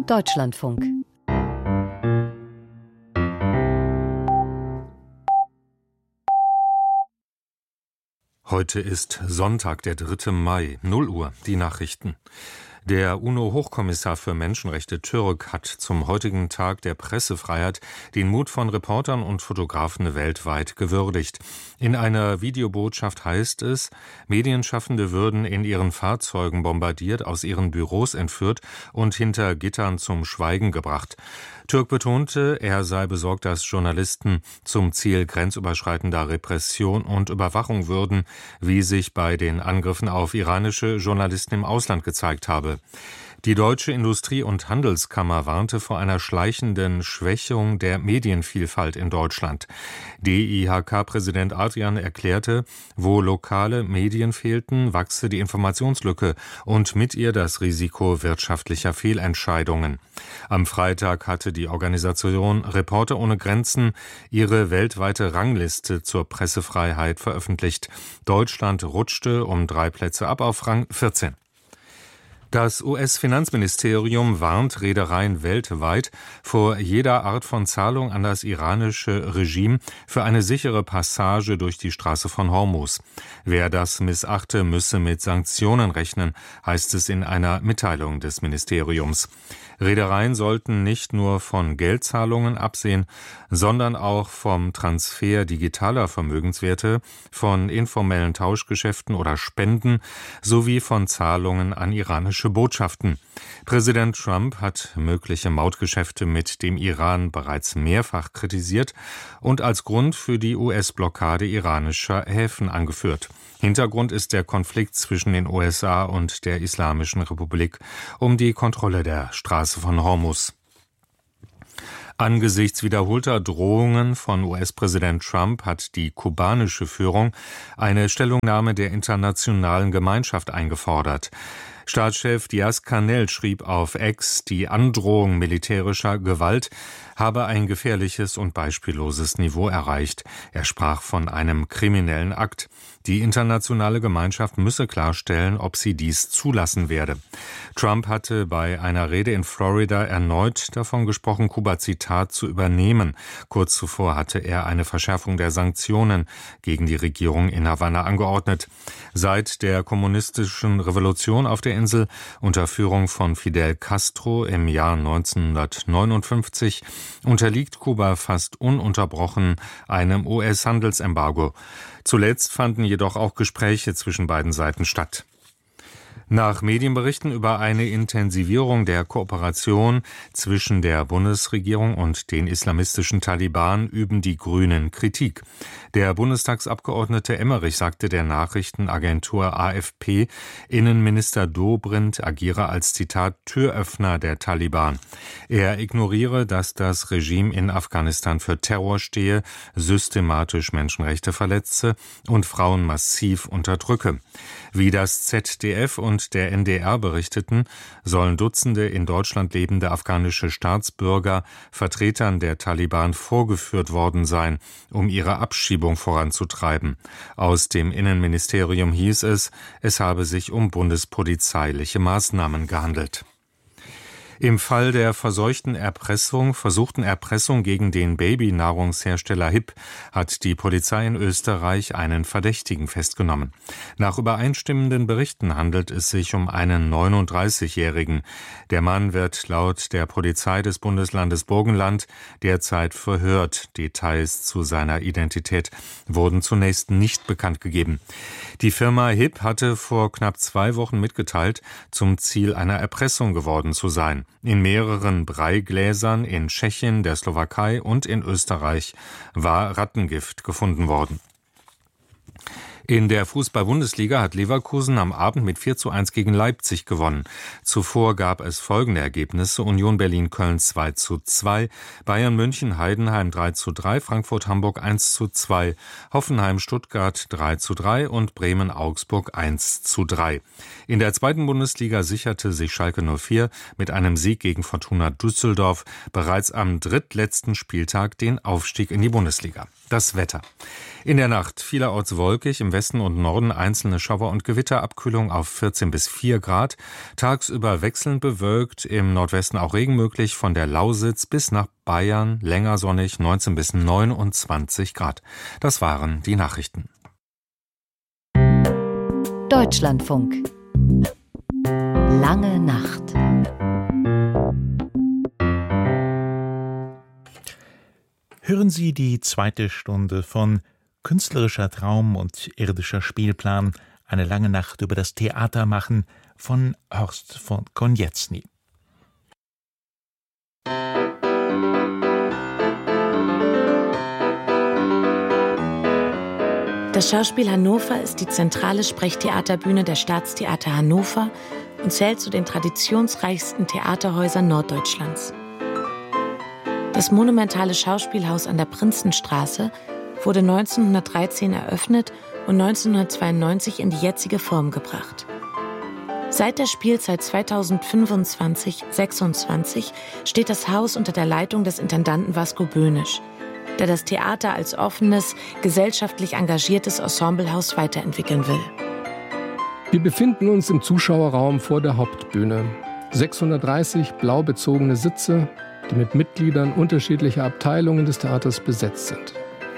Deutschlandfunk. Heute ist Sonntag, der 3. Mai, 0 Uhr, die Nachrichten. Der UNO-Hochkommissar für Menschenrechte Türk hat zum heutigen Tag der Pressefreiheit den Mut von Reportern und Fotografen weltweit gewürdigt. In einer Videobotschaft heißt es, Medienschaffende würden in ihren Fahrzeugen bombardiert, aus ihren Büros entführt und hinter Gittern zum Schweigen gebracht. Türk betonte, er sei besorgt, dass Journalisten zum Ziel grenzüberschreitender Repression und Überwachung würden, wie sich bei den Angriffen auf iranische Journalisten im Ausland gezeigt habe. Die Deutsche Industrie- und Handelskammer warnte vor einer schleichenden Schwächung der Medienvielfalt in Deutschland. DIHK-Präsident Adrian erklärte, wo lokale Medien fehlten, wachse die Informationslücke und mit ihr das Risiko wirtschaftlicher Fehlentscheidungen. Am Freitag hatte die Organisation Reporter ohne Grenzen ihre weltweite Rangliste zur Pressefreiheit veröffentlicht. Deutschland rutschte um 3 Plätze ab auf Rang 14. Das US-Finanzministerium warnt Reedereien weltweit vor jeder Art von Zahlung an das iranische Regime für eine sichere Passage durch die Straße von Hormuz. Wer das missachte, müsse mit Sanktionen rechnen, heißt es in einer Mitteilung des Ministeriums. Reedereien sollten nicht nur von Geldzahlungen absehen, sondern auch vom Transfer digitaler Vermögenswerte, von informellen Tauschgeschäften oder Spenden sowie von Zahlungen an iranische Botschaften. Präsident Trump hat mögliche Mautgeschäfte mit dem Iran bereits mehrfach kritisiert und als Grund für die US-Blockade iranischer Häfen angeführt. Hintergrund ist der Konflikt zwischen den USA und der Islamischen Republik um die Kontrolle der Straße von Hormuz. Angesichts wiederholter Drohungen von US-Präsident Trump hat die kubanische Führung eine Stellungnahme der internationalen Gemeinschaft eingefordert. Staatschef Díaz-Canel schrieb auf X, die Androhung militärischer Gewalt habe ein gefährliches und beispielloses Niveau erreicht. Er sprach von einem kriminellen Akt. Die internationale Gemeinschaft müsse klarstellen, ob sie dies zulassen werde. Trump hatte bei einer Rede in Florida erneut davon gesprochen, Kuba, Zitat, zu übernehmen. Kurz zuvor hatte er eine Verschärfung der Sanktionen gegen die Regierung in Havanna angeordnet. Seit der kommunistischen Revolution auf der Insel unter Führung von Fidel Castro im Jahr 1959 unterliegt Kuba fast ununterbrochen einem US-Handelsembargo. Zuletzt fanden jedoch auch Gespräche zwischen beiden Seiten statt. Nach Medienberichten über eine Intensivierung der Kooperation zwischen der Bundesregierung und den islamistischen Taliban üben die Grünen Kritik. Der Bundestagsabgeordnete Emmerich sagte der Nachrichtenagentur AFP, Innenminister Dobrindt agiere als, Zitat, Türöffner der Taliban. Er ignoriere, dass das Regime in Afghanistan für Terror stehe, systematisch Menschenrechte verletze und Frauen massiv unterdrücke. Wie das ZDF und der NDR berichteten, sollen Dutzende in Deutschland lebende afghanische Staatsbürger Vertretern der Taliban vorgeführt worden sein, um ihre Abschiebung voranzutreiben. Aus dem Innenministerium hieß es, es habe sich um bundespolizeiliche Maßnahmen gehandelt. Im Fall der versuchten Erpressung gegen den Babynahrungshersteller HiP hat die Polizei in Österreich einen Verdächtigen festgenommen. Nach übereinstimmenden Berichten handelt es sich um einen 39-Jährigen. Der Mann wird laut der Polizei des Bundeslandes Burgenland derzeit verhört. Details zu seiner Identität wurden zunächst nicht bekannt gegeben. Die Firma HiP hatte vor knapp 2 Wochen mitgeteilt, zum Ziel einer Erpressung geworden zu sein. In mehreren Breigläsern in Tschechien, der Slowakei und in Österreich war Rattengift gefunden worden. In der Fußball-Bundesliga hat Leverkusen am Abend mit 4:1 gegen Leipzig gewonnen. Zuvor gab es folgende Ergebnisse: Union Berlin-Köln 2:2, Bayern München-Heidenheim 3:3, Frankfurt-Hamburg 1:2, Hoffenheim-Stuttgart 3:3 und Bremen-Augsburg 1:3. In der zweiten Bundesliga sicherte sich Schalke 04 mit einem Sieg gegen Fortuna Düsseldorf bereits am drittletzten Spieltag den Aufstieg in die Bundesliga. Das Wetter. In der Nacht vielerorts wolkig, im Westen und Norden einzelne Schauer und Gewitter, Abkühlung auf 14 bis 4 Grad. Tagsüber wechselnd bewölkt, im Nordwesten auch Regen möglich, von der Lausitz bis nach Bayern länger sonnig, 19 bis 29 Grad. Das waren die Nachrichten. Deutschlandfunk. Lange Nacht. Hören Sie die zweite Stunde von Künstlerischer Traum und irdischer Spielplan, eine lange Nacht über das Theater machen von Horst von Konietzny. Das Schauspiel Hannover ist die zentrale Sprechtheaterbühne der Staatstheater Hannover und zählt zu den traditionsreichsten Theaterhäusern Norddeutschlands. Das monumentale Schauspielhaus an der Prinzenstraße wurde 1913 eröffnet und 1992 in die jetzige Form gebracht. Seit der Spielzeit 2025/26 steht das Haus unter der Leitung des Intendanten Vasco Böhnisch, der das Theater als offenes, gesellschaftlich engagiertes Ensemblehaus weiterentwickeln will. Wir befinden uns im Zuschauerraum vor der Hauptbühne. 630 blau bezogene Sitze, die mit Mitgliedern unterschiedlicher Abteilungen des Theaters besetzt sind.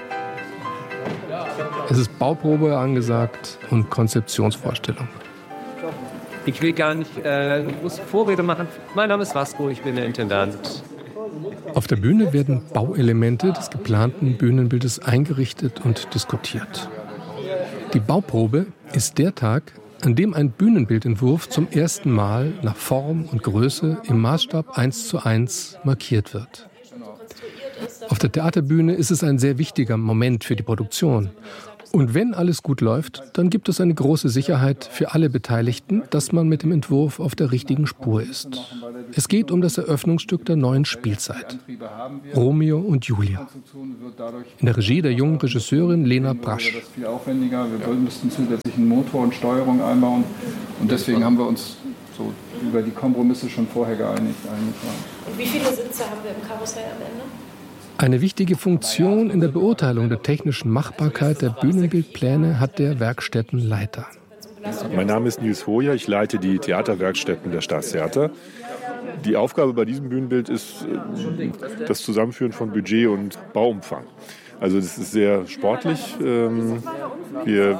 Es ist Bauprobe angesagt und Konzeptionsvorstellung. Ich will gar nicht große Vorrede machen. Mein Name ist Vasco, ich bin der Intendant. Auf der Bühne werden Bauelemente des geplanten Bühnenbildes eingerichtet und diskutiert. Die Bauprobe ist der Tag, an dem ein Bühnenbildentwurf zum ersten Mal nach Form und Größe im Maßstab 1:1 markiert wird. Auf der Theaterbühne ist es ein sehr wichtiger Moment für die Produktion. Und wenn alles gut läuft, dann gibt es eine große Sicherheit für alle Beteiligten, dass man mit dem Entwurf auf der richtigen Spur ist. Es geht um das Eröffnungsstück der neuen Spielzeit, Romeo und Julia. In der Regie der jungen Regisseurin Lena Brasch. Das ist viel aufwendiger. Wir müssten zusätzlichen Motor und Steuerung einbauen. Und deswegen haben wir uns so über die Kompromisse schon vorher geeinigt. Und wie viele Sitze haben wir im Karussell am Ende? Eine wichtige Funktion in der Beurteilung der technischen Machbarkeit der Bühnenbildpläne hat der Werkstättenleiter. Mein Name ist Nils Hoyer, ich leite die Theaterwerkstätten der Staatstheater. Die Aufgabe bei diesem Bühnenbild ist das Zusammenführen von Budget und Bauumfang. Also das ist sehr sportlich. Wir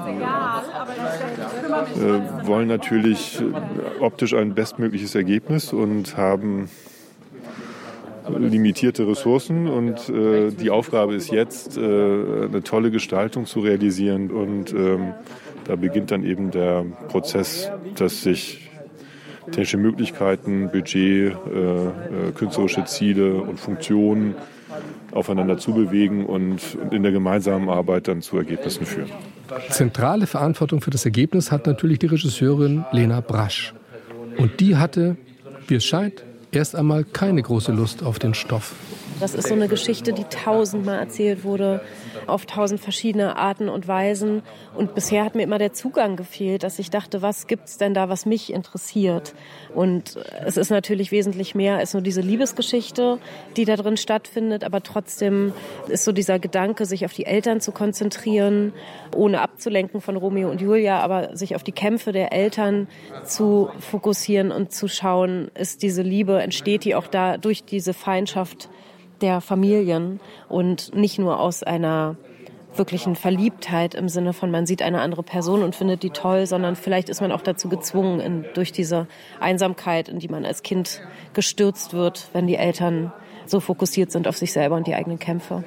wollen natürlich optisch ein bestmögliches Ergebnis und haben limitierte Ressourcen und die Aufgabe ist jetzt, eine tolle Gestaltung zu realisieren und da beginnt dann eben der Prozess, dass sich technische Möglichkeiten, Budget, künstlerische Ziele und Funktionen aufeinander zubewegen und in der gemeinsamen Arbeit dann zu Ergebnissen führen. Zentrale Verantwortung für das Ergebnis hat natürlich die Regisseurin Lena Brasch. Und die hatte, wie es scheint, erst einmal keine große Lust auf den Stoff. Das ist so eine Geschichte, die 1000-mal erzählt wurde, auf 1000 verschiedene Arten und Weisen. Und bisher hat mir immer der Zugang gefehlt, dass ich dachte, was gibt's denn da, was mich interessiert? Und es ist natürlich wesentlich mehr als nur diese Liebesgeschichte, die da drin stattfindet. Aber trotzdem ist so dieser Gedanke, sich auf die Eltern zu konzentrieren, ohne abzulenken von Romeo und Julia, aber sich auf die Kämpfe der Eltern zu fokussieren und zu schauen, ist diese Liebe, entsteht die auch da durch diese Feindschaft der Familien und nicht nur aus einer wirklichen Verliebtheit im Sinne von, man sieht eine andere Person und findet die toll, sondern vielleicht ist man auch dazu gezwungen, durch diese Einsamkeit, in die man als Kind gestürzt wird, wenn die Eltern so fokussiert sind auf sich selber und die eigenen Kämpfe.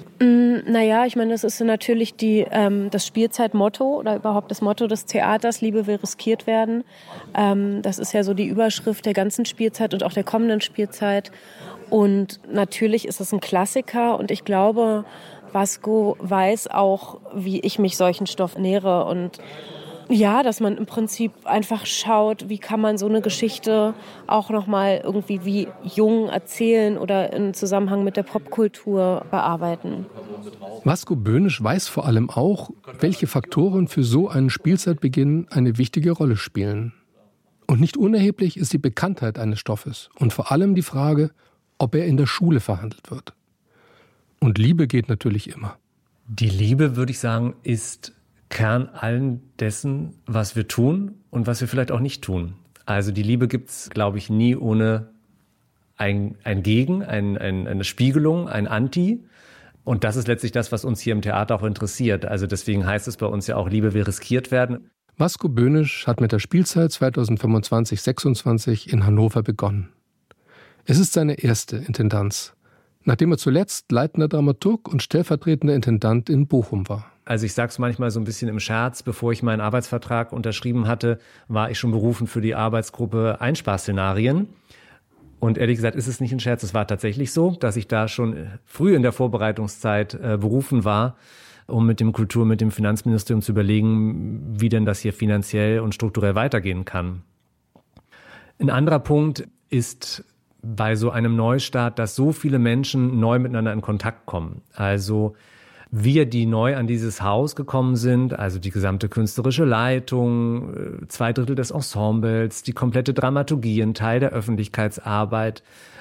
Naja, ich meine, das ist natürlich das Spielzeitmotto oder überhaupt das Motto des Theaters, Liebe will riskiert werden. Das ist ja so die Überschrift der ganzen Spielzeit und auch der kommenden Spielzeit. Und natürlich ist es ein Klassiker und ich glaube, Vasco weiß auch, wie ich mich solchen Stoff nähere und ja, dass man im Prinzip einfach schaut, wie kann man so eine Geschichte auch nochmal irgendwie wie jung erzählen oder in Zusammenhang mit der Popkultur bearbeiten. Vasco Böhnisch weiß vor allem auch, welche Faktoren für so einen Spielzeitbeginn eine wichtige Rolle spielen. Und nicht unerheblich ist die Bekanntheit eines Stoffes und vor allem die Frage, ob er in der Schule verhandelt wird. Und Liebe geht natürlich immer. Die Liebe, würde ich sagen, ist Kern allen dessen, was wir tun und was wir vielleicht auch nicht tun. Also die Liebe gibt's, glaube ich, nie ohne ein Gegen, eine Spiegelung, ein Anti. Und das ist letztlich das, was uns hier im Theater auch interessiert. Also deswegen heißt es bei uns ja auch, Liebe will riskiert werden. Vasco Böhnisch hat mit der Spielzeit 2025/26 in Hannover begonnen. Es ist seine erste Intendanz, nachdem er zuletzt leitender Dramaturg und stellvertretender Intendant in Bochum war. Also ich sage es manchmal so ein bisschen im Scherz, bevor ich meinen Arbeitsvertrag unterschrieben hatte, war ich schon berufen für die Arbeitsgruppe Einsparszenarien. Und ehrlich gesagt ist es nicht ein Scherz, es war tatsächlich so, dass ich da schon früh in der Vorbereitungszeit berufen war, um mit dem Finanzministerium zu überlegen, wie denn das hier finanziell und strukturell weitergehen kann. Ein anderer Punkt ist bei so einem Neustart, dass so viele Menschen neu miteinander in Kontakt kommen. Also wir, die neu an dieses Haus gekommen sind, also die gesamte künstlerische Leitung, 2/3 des Ensembles, die komplette Dramaturgie, ein Teil der Öffentlichkeitsarbeit,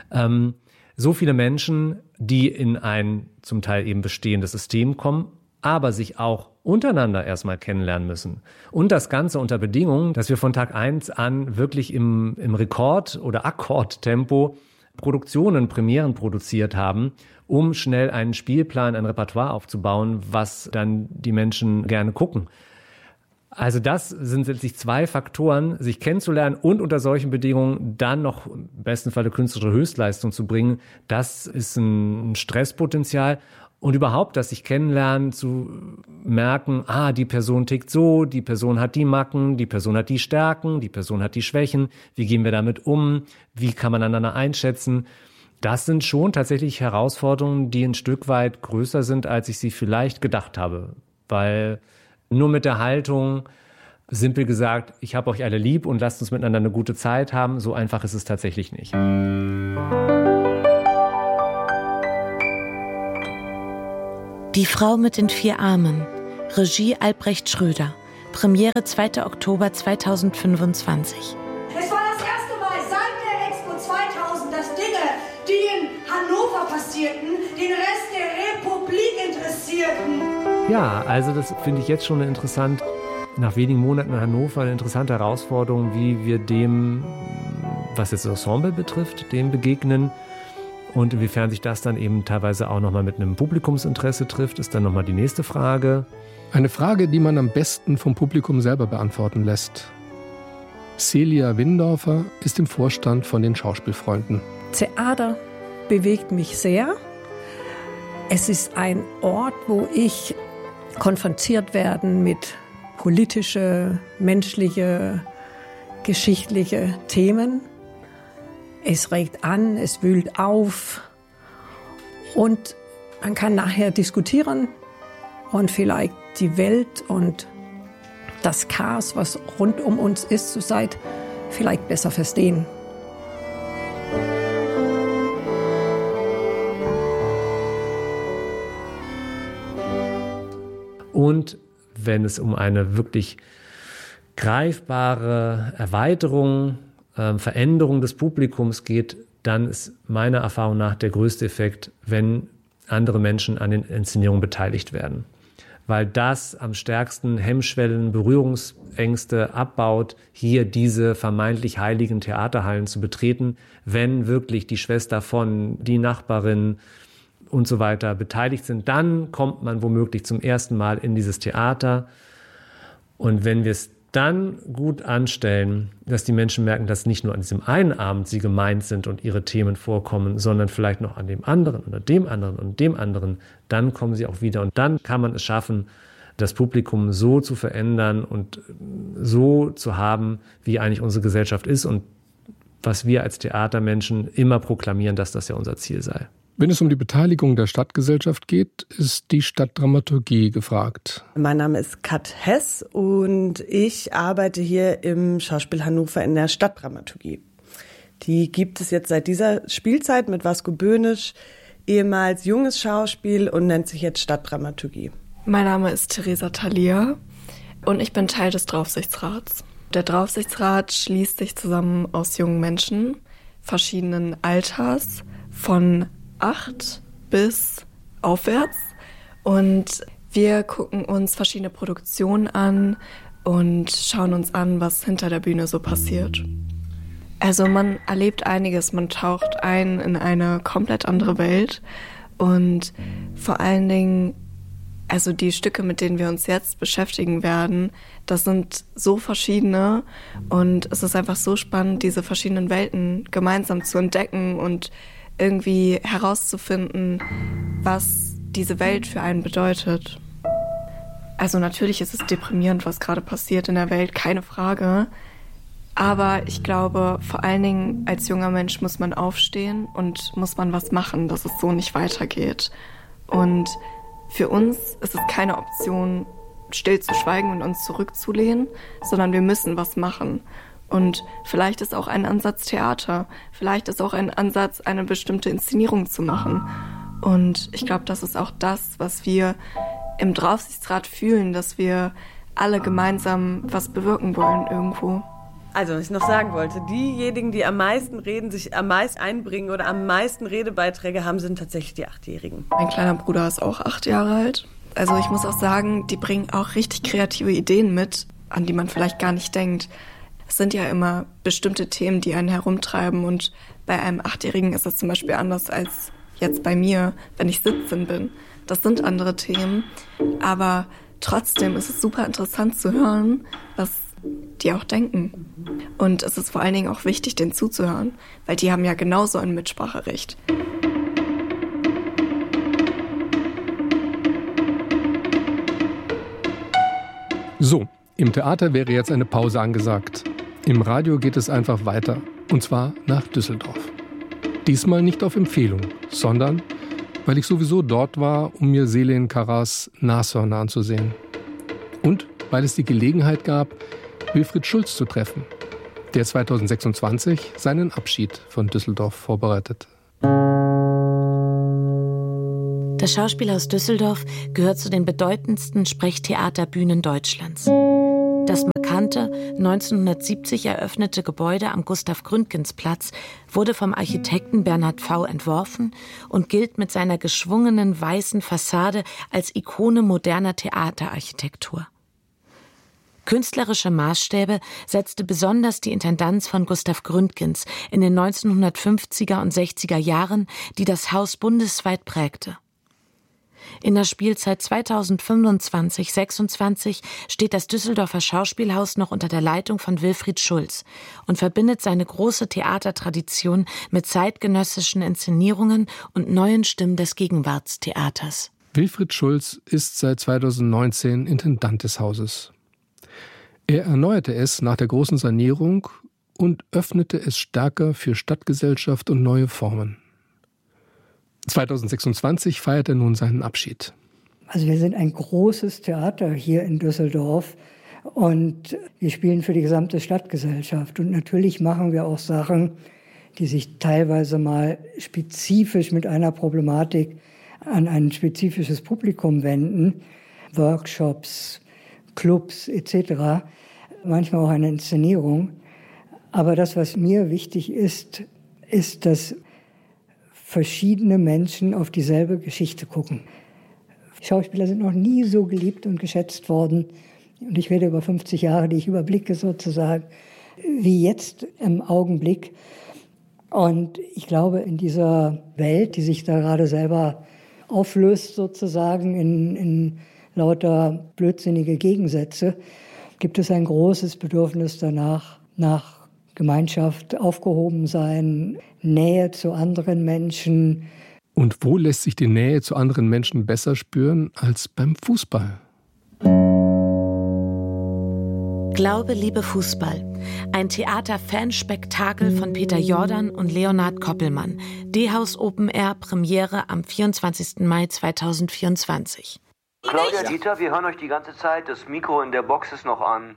so viele Menschen, die in ein zum Teil eben bestehendes System kommen, aber sich auch untereinander erstmal kennenlernen müssen. Und das Ganze unter Bedingungen, dass wir von Tag 1 an wirklich im Rekord- oder Akkordtempo Premieren produziert haben, um schnell einen Spielplan, ein Repertoire aufzubauen, was dann die Menschen gerne gucken. Also das sind letztlich 2 Faktoren, sich kennenzulernen und unter solchen Bedingungen dann noch im besten Falle künstlerische Höchstleistung zu bringen. Das ist ein Stresspotenzial. Und überhaupt, das sich kennenlernen, zu merken, die Person tickt so, die Person hat die Macken, die Person hat die Stärken, die Person hat die Schwächen. Wie gehen wir damit um? Wie kann man einander einschätzen? Das sind schon tatsächlich Herausforderungen, die ein Stück weit größer sind, als ich sie vielleicht gedacht habe. Weil nur mit der Haltung, simpel gesagt, ich habe euch alle lieb und lasst uns miteinander eine gute Zeit haben, so einfach ist es tatsächlich nicht. Die Frau mit den 4 Armen. Regie Albrecht Schröder. Premiere 2. Oktober 2025. Es war das erste Mal seit der Expo 2000, dass Dinge, die in Hannover passierten, den Rest der Republik interessierten. Ja, also das finde ich jetzt schon interessant. Nach wenigen Monaten in Hannover eine interessante Herausforderung, wie wir dem, was jetzt das Ensemble betrifft, dem begegnen. Und inwiefern sich das dann eben teilweise auch nochmal mit einem Publikumsinteresse trifft, ist dann nochmal die nächste Frage. Eine Frage, die man am besten vom Publikum selber beantworten lässt. Celia Windorfer ist im Vorstand von den Schauspielfreunden. Theater bewegt mich sehr. Es ist ein Ort, wo ich konfrontiert werde mit politische, menschliche, geschichtliche Themen. Es regt an, es wühlt auf und man kann nachher diskutieren und vielleicht die Welt und das Chaos, was rund um uns ist zurzeit, vielleicht besser verstehen. Und wenn es um eine wirklich greifbare Erweiterung, Veränderung des Publikums geht, dann ist meiner Erfahrung nach der größte Effekt, wenn andere Menschen an den Inszenierungen beteiligt werden. Weil das am stärksten Hemmschwellen, Berührungsängste abbaut, hier diese vermeintlich heiligen Theaterhallen zu betreten, wenn wirklich die Schwester von, die Nachbarin und so weiter beteiligt sind. Dann kommt man womöglich zum ersten Mal in dieses Theater. Und wenn wir es dann gut anstellen, dass die Menschen merken, dass nicht nur an diesem einen Abend sie gemeint sind und ihre Themen vorkommen, sondern vielleicht noch an dem anderen oder dem anderen und dem anderen, dann kommen sie auch wieder. Und dann kann man es schaffen, das Publikum so zu verändern und so zu haben, wie eigentlich unsere Gesellschaft ist und was wir als Theatermenschen immer proklamieren, dass das ja unser Ziel sei. Wenn es um die Beteiligung der Stadtgesellschaft geht, ist die Stadtdramaturgie gefragt. Mein Name ist Kat Hess und ich arbeite hier im Schauspiel Hannover in der Stadtdramaturgie. Die gibt es jetzt seit dieser Spielzeit mit Vasco Böhnisch, ehemals Junges Schauspiel und nennt sich jetzt Stadtdramaturgie. Mein Name ist Theresa Thalia und ich bin Teil des Draufsichtsrats. Der Draufsichtsrat schließt sich zusammen aus jungen Menschen verschiedenen Alters, von 8 bis aufwärts. Und Wir gucken uns verschiedene Produktionen an und schauen uns an, was hinter der Bühne so passiert. Also man erlebt einiges, man taucht ein in eine komplett andere Welt und vor allen Dingen, also die Stücke, mit denen wir uns jetzt beschäftigen werden, das sind so verschiedene und es ist einfach so spannend, diese verschiedenen Welten gemeinsam zu entdecken und irgendwie herauszufinden, was diese Welt für einen bedeutet. Also natürlich ist es deprimierend, was gerade passiert in der Welt, keine Frage. Aber ich glaube, vor allen Dingen als junger Mensch muss man aufstehen und muss man was machen, dass es so nicht weitergeht. Und für uns ist es keine Option, still zu schweigen und uns zurückzulehnen, sondern wir müssen was machen. Und vielleicht ist auch ein Ansatz Theater, vielleicht ist auch ein Ansatz, eine bestimmte Inszenierung zu machen. Und ich glaube, das ist auch das, was wir im Draufsichtsrat fühlen, dass wir alle gemeinsam was bewirken wollen irgendwo. Also, was ich noch sagen wollte, diejenigen, die am meisten reden, sich am meisten einbringen oder am meisten Redebeiträge haben, sind tatsächlich die 8-Jährigen. Mein kleiner Bruder ist auch 8 Jahre alt. Also ich muss auch sagen, die bringen auch richtig kreative Ideen mit, an die man vielleicht gar nicht denkt. Es sind ja immer bestimmte Themen, die einen herumtreiben und bei einem 8-Jährigen ist das zum Beispiel anders als jetzt bei mir, wenn ich 17 bin. Das sind andere Themen, aber trotzdem ist es super interessant zu hören, was die auch denken. Und es ist vor allen Dingen auch wichtig, denen zuzuhören, weil die haben ja genauso ein Mitspracherecht. So, im Theater wäre jetzt eine Pause angesagt. Im Radio geht es einfach weiter, und zwar nach Düsseldorf. Diesmal nicht auf Empfehlung, sondern weil ich sowieso dort war, um mir Selin Karas Nashörner anzusehen. Und weil es die Gelegenheit gab, Wilfried Schulz zu treffen, der 2026 seinen Abschied von Düsseldorf vorbereitet. Das Schauspielhaus Düsseldorf gehört zu den bedeutendsten Sprechtheaterbühnen Deutschlands. Das markante, 1970 eröffnete Gebäude am Gustav-Gründgens-Platz wurde vom Architekten Bernhard V. entworfen und gilt mit seiner geschwungenen weißen Fassade als Ikone moderner Theaterarchitektur. Künstlerische Maßstäbe setzte besonders die Intendanz von Gustav Gründgens in den 1950er und 60er Jahren, die das Haus bundesweit prägte. In der Spielzeit 2025/26 steht das Düsseldorfer Schauspielhaus noch unter der Leitung von Wilfried Schulz und verbindet seine große Theatertradition mit zeitgenössischen Inszenierungen und neuen Stimmen des Gegenwartstheaters. Wilfried Schulz ist seit 2019 Intendant des Hauses. Er erneuerte es nach der großen Sanierung und öffnete es stärker für Stadtgesellschaft und neue Formen. 2026 feiert er nun seinen Abschied. Also wir sind ein großes Theater hier in Düsseldorf und wir spielen für die gesamte Stadtgesellschaft. Und natürlich machen wir auch Sachen, die sich teilweise mal spezifisch mit einer Problematik an ein spezifisches Publikum wenden. Workshops, Clubs etc., manchmal auch eine Inszenierung. Aber das, was mir wichtig ist, ist, dass verschiedene Menschen auf dieselbe Geschichte gucken. Schauspieler sind noch nie so geliebt und geschätzt worden. Und ich rede über 50 Jahre, die ich überblicke sozusagen, wie jetzt im Augenblick. Und ich glaube, in dieser Welt, die sich da gerade selber auflöst sozusagen in lauter blödsinnige Gegensätze, gibt es ein großes Bedürfnis danach, nach Gemeinschaft, Aufgehobensein, Nähe zu anderen Menschen. Und wo lässt sich die Nähe zu anderen Menschen besser spüren als beim Fußball? Glaube, Liebe, Fußball. Ein Theater-Fanspektakel von Peter Jordan und Leonhard Koppelmann. D-Haus Open Air, Premiere am 24. Mai 2024. Claudia, Dieter, wir hören euch die ganze Zeit. Das Mikro in der Box ist noch an.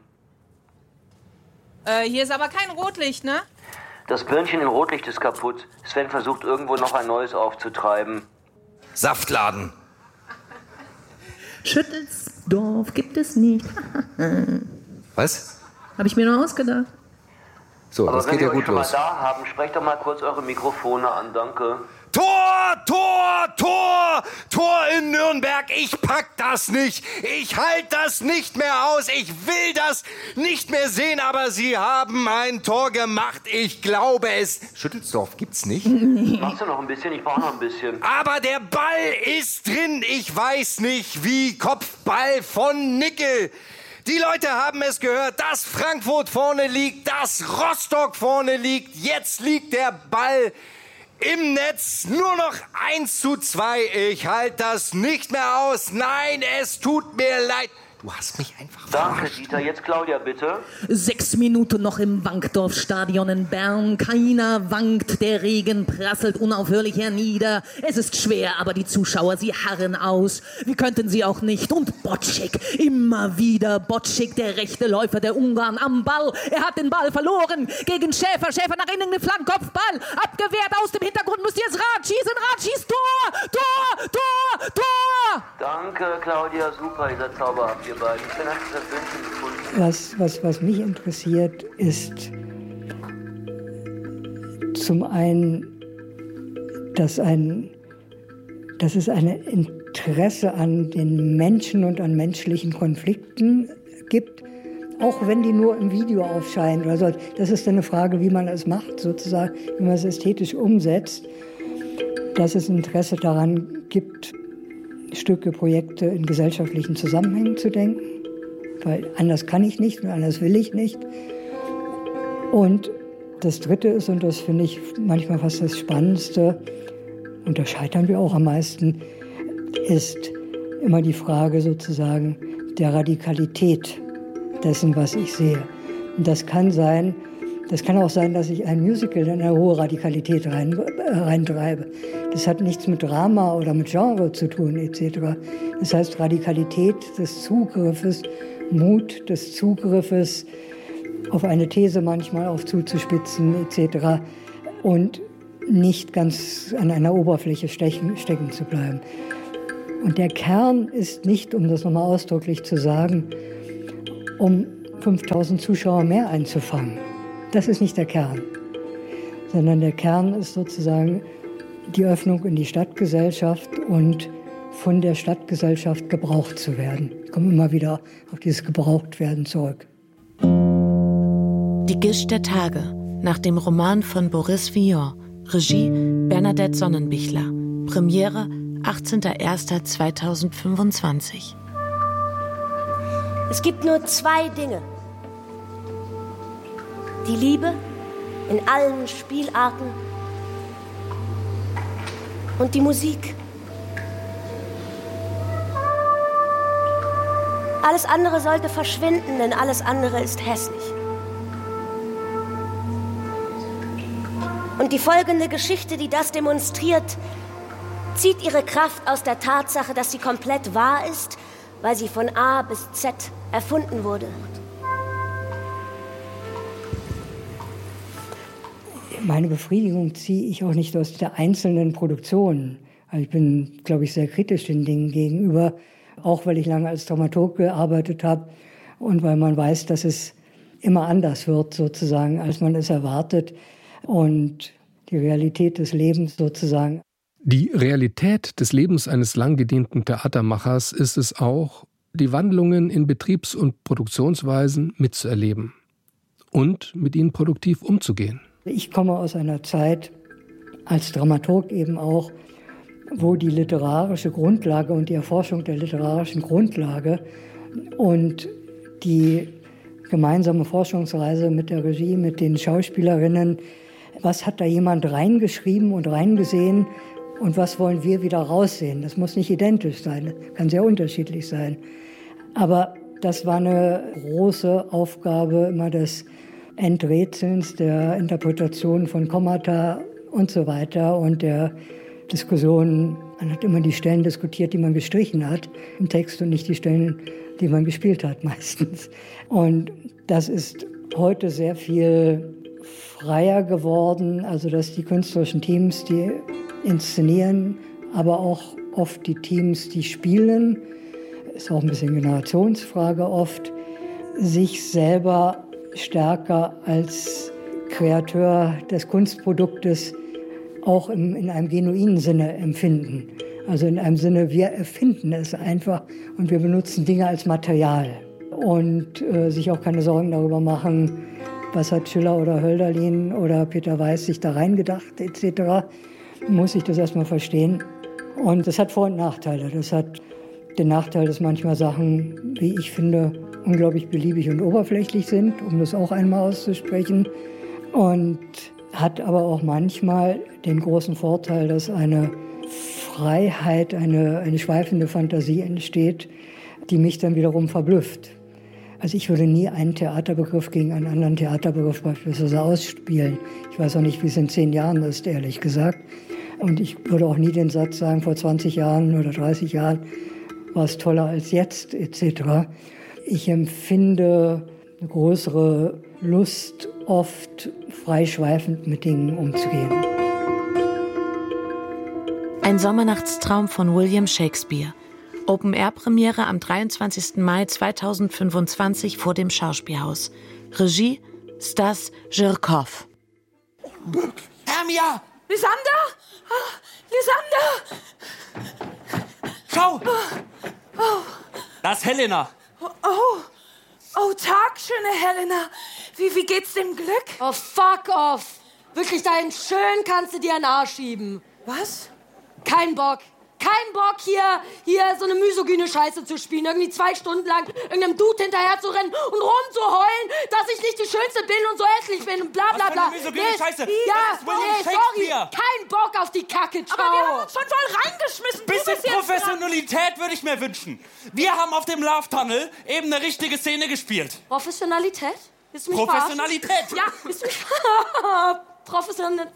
Hier ist aber kein Rotlicht, ne? Das Birnchen im Rotlicht ist kaputt. Sven versucht irgendwo noch ein neues aufzutreiben. Saftladen. Schüttelsdorf gibt es nicht. Was? Habe ich mir nur ausgedacht. So, aber das geht ja gut los. Wenn wir euch schon mal da haben, sprecht doch mal kurz eure Mikrofone an, danke. Tor, Tor, Tor, Tor in Nürnberg. Ich pack das nicht. Ich halte das nicht mehr aus. Ich will das nicht mehr sehen. Aber sie haben ein Tor gemacht. Ich glaube es. Schüttelsdorf gibt's nicht. Machst du noch ein bisschen? Ich brauche noch ein bisschen. Aber der Ball ist drin. Ich weiß nicht wie. Kopfball von Nickel. Die Leute haben es gehört, dass Frankfurt vorne liegt, dass Rostock vorne liegt. Jetzt liegt der Ball im Netz, nur noch 1:2. Ich halte das nicht mehr aus. Nein, es tut mir leid. Du hast mich einfach Danke, verarscht. Dieter. Jetzt Claudia, bitte. 6 Minuten noch im Wankdorfstadion in Bern. Keiner wankt, der Regen prasselt unaufhörlich hernieder. Es ist schwer, aber die Zuschauer, sie harren aus. Wie könnten sie auch nicht? Und Bocik, immer wieder Bocik, der rechte Läufer der Ungarn am Ball. Er hat den Ball verloren gegen Schäfer. Schäfer nach innen, den Flankenkopfball. Abgewehrt aus dem Hintergrund, muss jetzt Rad schießen. Rad schießt Tor! Tor! Tor! Tor! Danke, Claudia. Super, ihr seid zauberhaft, ihr beiden. Schön, hast du das Wünschen gefunden. Was mich interessiert, ist zum einen, dass es ein Interesse an den Menschen und an menschlichen Konflikten gibt, auch wenn die nur im Video aufscheinen oder so. Das ist dann eine Frage, wie man es macht, sozusagen, wie man es ästhetisch umsetzt, dass es Interesse daran gibt, Stücke, Projekte in gesellschaftlichen Zusammenhängen zu denken, weil anders kann ich nicht und anders will ich nicht. Und das Dritte ist, und das finde ich manchmal fast das Spannendste, und da scheitern wir auch am meisten, ist immer die Frage sozusagen der Radikalität dessen, was ich sehe. Und das kann auch sein, dass ich ein Musical in eine hohe Radikalität reintreibe. Das hat nichts mit Drama oder mit Genre zu tun, etc. Das heißt Radikalität des Zugriffes, Mut des Zugriffes auf eine These manchmal auf zuzuspitzen, etc. Und nicht ganz an einer Oberfläche stecken zu bleiben. Und der Kern ist nicht, um das nochmal ausdrücklich zu sagen, um 5000 Zuschauer mehr einzufangen. Das ist nicht der Kern, sondern der Kern ist sozusagen die Öffnung in die Stadtgesellschaft und von der Stadtgesellschaft gebraucht zu werden. Ich komme immer wieder auf dieses Gebrauchtwerden zurück. Die Gischt der Tage, nach dem Roman von Boris Vian, Regie Bernadette Sonnenbichler, Premiere 18.01.2025. Es gibt nur 2 Dinge. Die Liebe in allen Spielarten und die Musik. Alles andere sollte verschwinden, denn alles andere ist hässlich. Und die folgende Geschichte, die das demonstriert, zieht ihre Kraft aus der Tatsache, dass sie komplett wahr ist, weil sie von A bis Z erfunden wurde. Meine Befriedigung ziehe ich auch nicht aus der einzelnen Produktion. Also ich bin, glaube ich, sehr kritisch den Dingen gegenüber, auch weil ich lange als Dramaturg gearbeitet habe und weil man weiß, dass es immer anders wird, sozusagen, als man es erwartet. Und die Realität des Lebens sozusagen. Die Realität des Lebens eines lang gedienten Theatermachers ist es auch, die Wandlungen in Betriebs- und Produktionsweisen mitzuerleben und mit ihnen produktiv umzugehen. Ich komme aus einer Zeit, als Dramaturg eben auch, wo die literarische Grundlage und die Erforschung der literarischen Grundlage und die gemeinsame Forschungsreise mit der Regie, mit den Schauspielerinnen, was hat da jemand reingeschrieben und reingesehen und was wollen wir wieder raussehen? Das muss nicht identisch sein, kann sehr unterschiedlich sein. Aber das war eine große Aufgabe immer des Enträtselns, der Interpretation von Kommata und so weiter und der Diskussionen. Man hat immer die Stellen diskutiert, die man gestrichen hat im Text und nicht die Stellen, die man gespielt hat meistens. Und das ist heute sehr viel freier geworden, also dass die künstlerischen Teams, die inszenieren, aber auch oft die Teams, die spielen, ist auch ein bisschen Generationsfrage oft, sich selber stärker als Kreateur des Kunstproduktes auch in einem genuinen Sinne empfinden. Also in einem Sinne, wir erfinden es einfach und wir benutzen Dinge als Material. Und sich auch keine Sorgen darüber machen, was hat Schiller oder Hölderlin oder Peter Weiß sich da reingedacht etc., muss ich das erstmal verstehen. Und das hat Vor- und Nachteile. Das hat den Nachteil, dass manchmal Sachen, wie ich finde, unglaublich beliebig und oberflächlich sind, um das auch einmal auszusprechen. Und hat aber auch manchmal den großen Vorteil, dass eine Freiheit, eine schweifende Fantasie entsteht, die mich dann wiederum verblüfft. Also ich würde nie einen Theaterbegriff gegen einen anderen Theaterbegriff beispielsweise ausspielen. Ich weiß auch nicht, wie es in 10 Jahren ist, ehrlich gesagt. Und ich würde auch nie den Satz sagen, vor 20 Jahren oder 30 Jahren war es toller als jetzt, etc. Ich empfinde eine größere Lust, oft freischweifend mit Dingen umzugehen. Ein Sommernachtstraum von William Shakespeare. Open-Air-Premiere am 23. Mai 2025 vor dem Schauspielhaus. Regie Stas Žirkov. Hermia! Lysander! Lysander! Schau! Das ist Helena. Oh, Tag, schöne Helena. Wie geht's dem Glück? Oh, fuck off. Wirklich, dahin schön kannst du dir einen Arsch schieben. Was? Kein Bock. Kein Bock, hier so eine misogyne Scheiße zu spielen. Irgendwie 2 Stunden lang irgendeinem Dude hinterher zu rennen und rumzuheulen, dass ich nicht die Schönste bin und so hässlich bin und bla bla bla. Was für eine misogyne Scheiße? Ja, das ist William Shakespeare. Sorry. Kein Bock auf die Kacke, ciao. Aber wir haben uns schon voll reingeschmissen. Bisschen Professionalität würde ich mir wünschen. Wir haben auf dem Love Tunnel eben eine richtige Szene gespielt. Professionalität? Ist mich Professionalität? Ja, ist mich professionell.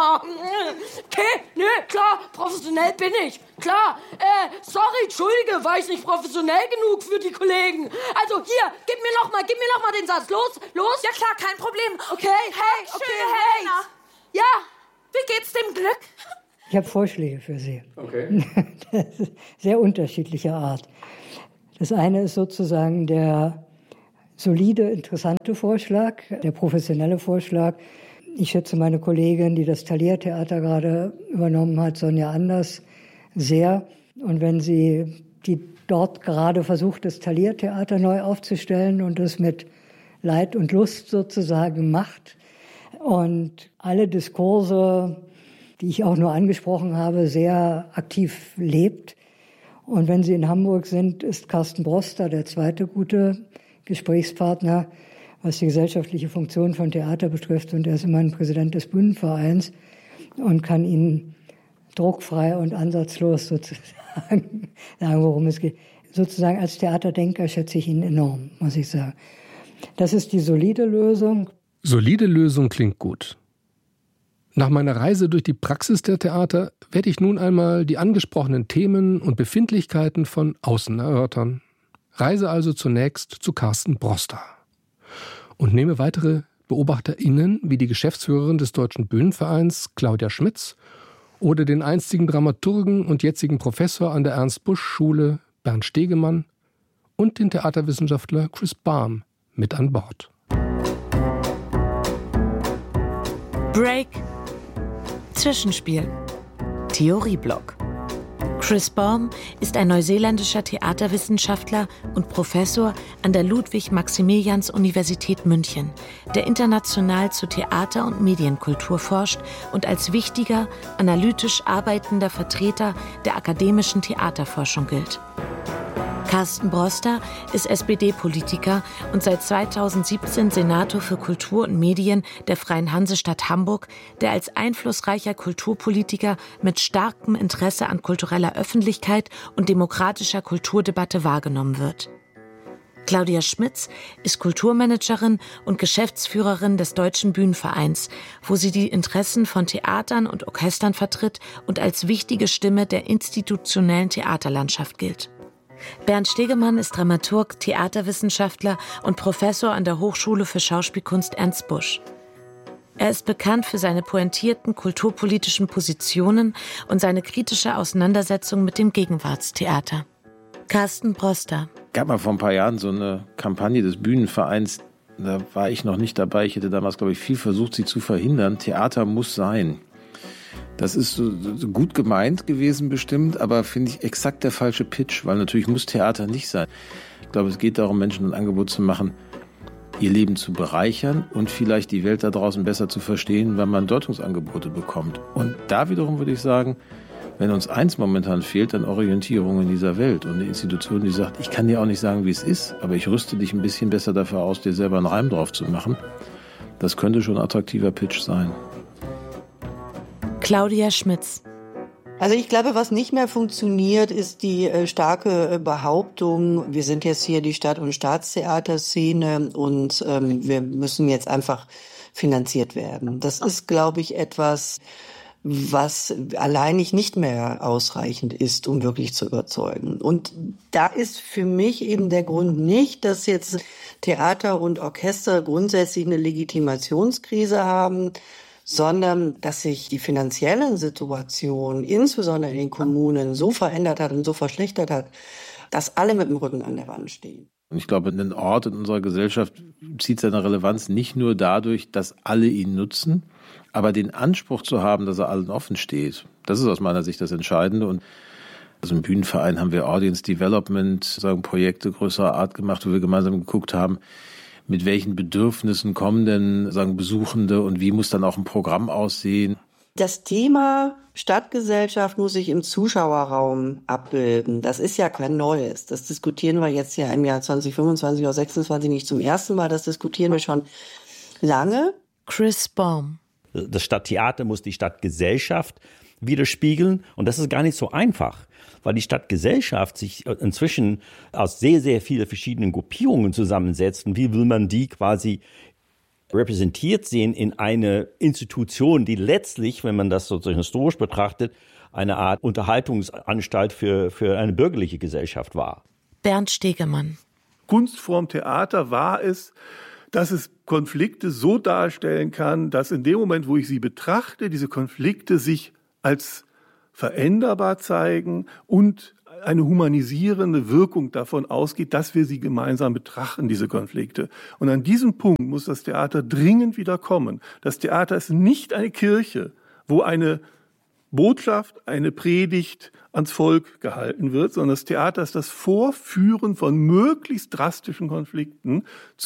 Okay, nö, klar, professionell bin ich. Klar, sorry, entschuldige, war ich nicht professionell genug für die Kollegen. Also hier, gib mir noch mal den Satz. Los. Ja klar, kein Problem. Okay, hey, Helena. Ja. Wie geht's dem Glück? Ich habe Vorschläge für Sie. Okay. Sehr unterschiedlicher Art. Das eine ist sozusagen der solide, interessante Vorschlag, der professionelle Vorschlag. Ich schätze meine Kollegin, die das Thalia-Theater gerade übernommen hat, Sonja Anders, sehr. Und wenn sie die dort gerade versucht, das Thalia-Theater neu aufzustellen und das mit Leid und Lust sozusagen macht und alle Diskurse, die ich auch nur angesprochen habe, sehr aktiv lebt. Und wenn Sie in Hamburg sind, ist Carsten Broster der zweite gute Gesprächspartner, was die gesellschaftliche Funktion von Theater betrifft. Und er ist immerhin Präsident des Bühnenvereins und kann Ihnen druckfrei und ansatzlos sozusagen sagen, worum es geht. Sozusagen als Theaterdenker schätze ich ihn enorm, muss ich sagen. Das ist die solide Lösung. Solide Lösung klingt gut. Nach meiner Reise durch die Praxis der Theater werde ich nun einmal die angesprochenen Themen und Befindlichkeiten von außen erörtern. Reise also zunächst zu Carsten Broster und nehme weitere BeobachterInnen wie die Geschäftsführerin des Deutschen Bühnenvereins, Claudia Schmitz, oder den einstigen Dramaturgen und jetzigen Professor an der Ernst-Busch-Schule, Bernd Stegemann, und den Theaterwissenschaftler Chris Balm mit an Bord. Break. Zwischenspiel. Theorieblock. Chris Balm ist ein neuseeländischer Theaterwissenschaftler und Professor an der Ludwig-Maximilians-Universität München, der international zu Theater- und Medienkultur forscht und als wichtiger, analytisch arbeitender Vertreter der akademischen Theaterforschung gilt. Carsten Broster ist SPD-Politiker und seit 2017 Senator für Kultur und Medien der Freien Hansestadt Hamburg, der als einflussreicher Kulturpolitiker mit starkem Interesse an kultureller Öffentlichkeit und demokratischer Kulturdebatte wahrgenommen wird. Claudia Schmitz ist Kulturmanagerin und Geschäftsführerin des Deutschen Bühnenvereins, wo sie die Interessen von Theatern und Orchestern vertritt und als wichtige Stimme der institutionellen Theaterlandschaft gilt. Bernd Stegemann ist Dramaturg, Theaterwissenschaftler und Professor an der Hochschule für Schauspielkunst Ernst Busch. Er ist bekannt für seine pointierten kulturpolitischen Positionen und seine kritische Auseinandersetzung mit dem Gegenwartstheater. Carsten Broster. Es gab mal vor ein paar Jahren so eine Kampagne des Bühnenvereins, da war ich noch nicht dabei. Ich hätte damals, glaube ich, viel versucht, sie zu verhindern. Theater muss sein. Das ist so gut gemeint gewesen bestimmt, aber finde ich exakt der falsche Pitch, weil natürlich muss Theater nicht sein. Ich glaube, es geht darum, Menschen ein Angebot zu machen, ihr Leben zu bereichern und vielleicht die Welt da draußen besser zu verstehen, wenn man Deutungsangebote bekommt. Und da wiederum würde ich sagen, wenn uns eins momentan fehlt, dann Orientierung in dieser Welt und eine Institution, die sagt, ich kann dir auch nicht sagen, wie es ist, aber ich rüste dich ein bisschen besser dafür aus, dir selber einen Reim drauf zu machen. Das könnte schon ein attraktiver Pitch sein. Claudia Schmitz. Also ich glaube, was nicht mehr funktioniert, ist die starke Behauptung, wir sind jetzt hier die Stadt- und Staatstheaterszene und wir müssen jetzt einfach finanziert werden. Das ist, glaube ich, etwas, was alleinig nicht mehr ausreichend ist, um wirklich zu überzeugen. Und da ist für mich eben der Grund nicht, dass jetzt Theater und Orchester grundsätzlich eine Legitimationskrise haben, sondern dass sich die finanzielle Situation, insbesondere in den Kommunen, so verändert hat und so verschlechtert hat, dass alle mit dem Rücken an der Wand stehen. Ich glaube, ein Ort in unserer Gesellschaft zieht seine Relevanz nicht nur dadurch, dass alle ihn nutzen, aber den Anspruch zu haben, dass er allen offen steht. Das ist aus meiner Sicht das Entscheidende. Und also im Bühnenverein haben wir Audience Development, Projekte größerer Art gemacht, wo wir gemeinsam geguckt haben, mit welchen Bedürfnissen kommen denn Besuchende und wie muss dann auch ein Programm aussehen? Das Thema Stadtgesellschaft muss sich im Zuschauerraum abbilden. Das ist ja kein Neues. Das diskutieren wir jetzt ja im Jahr 2025 oder 2026 nicht zum ersten Mal. Das diskutieren wir schon lange. Chris Baum. Das Stadttheater muss die Stadtgesellschaft widerspiegeln und das ist gar nicht so einfach, weil die Stadtgesellschaft sich inzwischen aus sehr, sehr vielen verschiedenen Gruppierungen zusammensetzt. Und wie will man die quasi repräsentiert sehen in eine Institution, die letztlich, wenn man das sozusagen historisch betrachtet, eine Art Unterhaltungsanstalt für eine bürgerliche Gesellschaft war. Bernd Stegemann. Kunstform Theater war es, dass es Konflikte so darstellen kann, dass in dem Moment, wo ich sie betrachte, diese Konflikte sich als veränderbar zeigen und eine humanisierende Wirkung davon ausgeht, dass wir sie gemeinsam betrachten, diese Konflikte. Und an diesem Punkt muss das Theater dringend wieder kommen. Das Theater ist nicht eine Kirche, wo eine Botschaft, eine Predigt ans Volk gehalten wird, sondern das Theater ist das Vorführen von möglichst drastischen Konflikten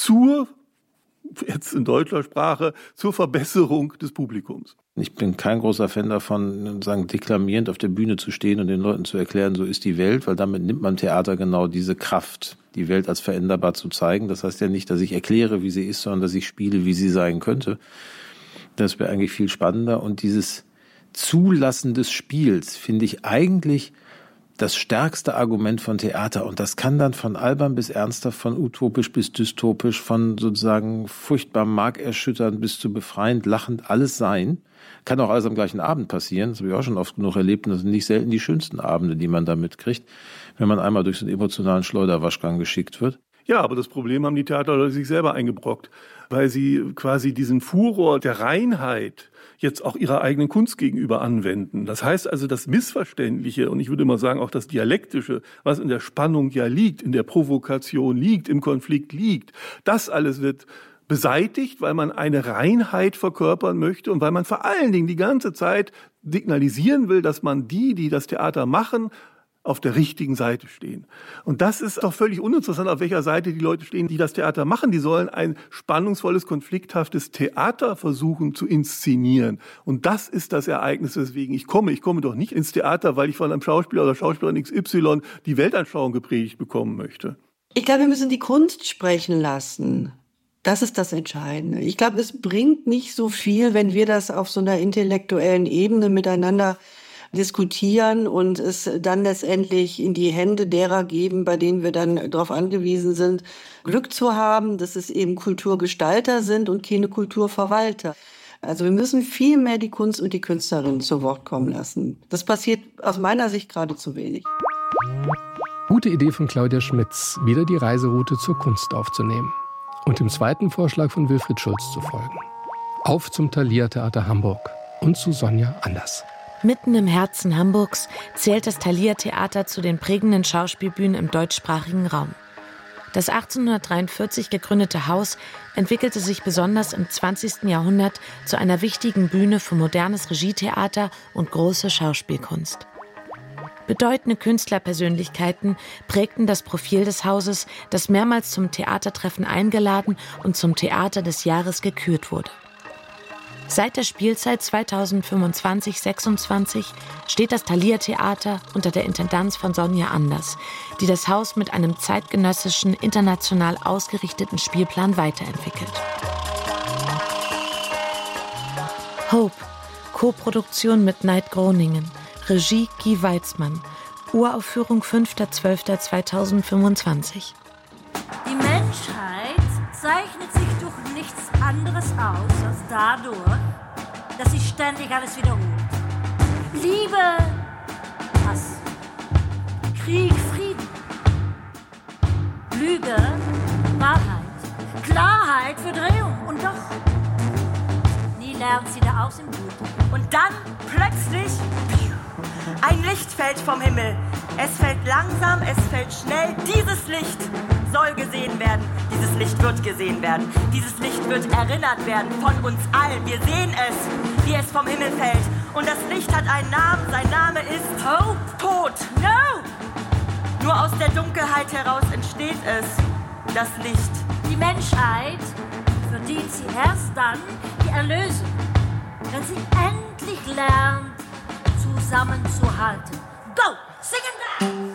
jetzt in deutscher Sprache, zur Verbesserung des Publikums. Ich bin kein großer Fan davon, deklamierend auf der Bühne zu stehen und den Leuten zu erklären, so ist die Welt, weil damit nimmt man Theater genau diese Kraft, die Welt als veränderbar zu zeigen. Das heißt ja nicht, dass ich erkläre, wie sie ist, sondern dass ich spiele, wie sie sein könnte. Das wäre eigentlich viel spannender. Und dieses Zulassen des Spiels finde ich eigentlich das stärkste Argument von Theater. Und das kann dann von albern bis ernsthaft, von utopisch bis dystopisch, von sozusagen furchtbar markerschütternd bis zu befreiend, lachend, alles sein. Kann auch alles am gleichen Abend passieren. Das habe ich auch schon oft genug erlebt. Und das sind nicht selten die schönsten Abende, die man da mitkriegt, wenn man einmal durch so einen emotionalen Schleuderwaschgang geschickt wird. Ja, aber das Problem haben die Theaterleute sich selber eingebrockt, weil sie quasi diesen Furor der Reinheit jetzt auch ihrer eigenen Kunst gegenüber anwenden. Das heißt also, das Missverständliche und ich würde mal sagen auch das Dialektische, was in der Spannung ja liegt, in der Provokation liegt, im Konflikt liegt, das alles wird beseitigt, weil man eine Reinheit verkörpern möchte und weil man vor allen Dingen die ganze Zeit signalisieren will, dass man die das Theater machen, auf der richtigen Seite stehen. Und das ist doch völlig uninteressant, auf welcher Seite die Leute stehen, die das Theater machen. Die sollen ein spannungsvolles, konflikthaftes Theater versuchen zu inszenieren. Und das ist das Ereignis, weswegen ich komme. Ich komme doch nicht ins Theater, weil ich von einem Schauspieler oder Schauspielerin XY die Weltanschauung gepredigt bekommen möchte. Ich glaube, wir müssen die Kunst sprechen lassen. Das ist das Entscheidende. Ich glaube, es bringt nicht so viel, wenn wir das auf so einer intellektuellen Ebene miteinander diskutieren und es dann letztendlich in die Hände derer geben, bei denen wir dann darauf angewiesen sind, Glück zu haben, dass es eben Kulturgestalter sind und keine Kulturverwalter. Also wir müssen viel mehr die Kunst und die Künstlerin zu Wort kommen lassen. Das passiert aus meiner Sicht gerade zu wenig. Gute Idee von Claudia Schmitz, wieder die Reiseroute zur Kunst aufzunehmen und dem zweiten Vorschlag von Wilfried Schulz zu folgen. Auf zum Thalia Theater Hamburg und zu Sonja Anders. Mitten im Herzen Hamburgs zählt das Thalia Theater zu den prägenden Schauspielbühnen im deutschsprachigen Raum. Das 1843 gegründete Haus entwickelte sich besonders im 20. Jahrhundert zu einer wichtigen Bühne für modernes Regietheater und große Schauspielkunst. Bedeutende Künstlerpersönlichkeiten prägten das Profil des Hauses, das mehrmals zum Theatertreffen eingeladen und zum Theater des Jahres gekürt wurde. Seit der Spielzeit 2025/26 steht das Thalia Theater unter der Intendanz von Sonja Anders, die das Haus mit einem zeitgenössischen, international ausgerichteten Spielplan weiterentwickelt. Hope, Co-Produktion mit Neid Groningen, Regie Guy Weitzmann, Uraufführung 5.12.2025. Die Menschheit zeichnet sich durch nichts anderes aus als dadurch, dass sie ständig alles wiederholt. Liebe, Hass, Krieg, Frieden, Lüge, Wahrheit, Klarheit, Verdrehung und doch nie lernt sie da aus im Blut. Und dann plötzlich ein Licht fällt vom Himmel. Es fällt langsam, es fällt schnell. Dieses Licht soll gesehen werden. Dieses Licht wird gesehen werden. Dieses Licht wird erinnert werden von uns allen. Wir sehen es, wie es vom Himmel fällt. Und das Licht hat einen Namen. Sein Name ist Hope. Tod. No! Nur aus der Dunkelheit heraus entsteht es, das Licht. Die Menschheit verdient sie erst dann die Erlösung, wenn sie endlich lernt, zusammenzuhalten. Go! Singen!